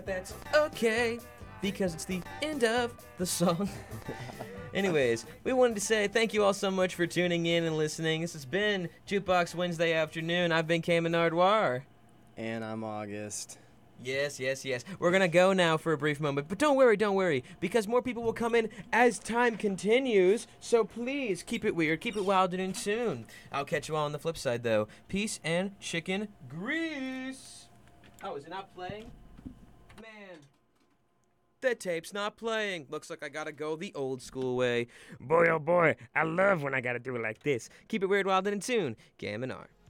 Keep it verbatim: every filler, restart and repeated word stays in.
That's okay, because it's the end of the song. Anyways, we wanted to say thank you all so much for tuning in and listening. This has been Jukebox Wednesday afternoon. I've been Cam Nardwar. And I'm August. Yes, yes, yes. We're going to go now for a brief moment. But don't worry, don't worry, because more people will come in as time continues. So please keep it weird, keep it wild and in tune. I'll catch you all on the flip side, though. Peace and chicken grease. Oh, is it not playing? Man. The tape's not playing. Looks like I gotta go the old school way. Boy, oh boy, I love when I gotta do it like this. Keep it weird, wild, and in tune. Cam and R.